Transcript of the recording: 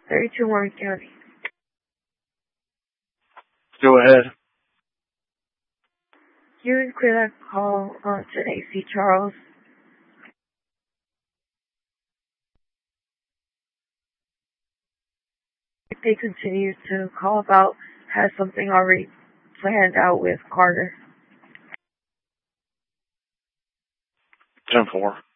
32 Morgan County. Go ahead. You can clear that call to AC Charles. If they continue to call about, has something already planned out with Carter. 10-4.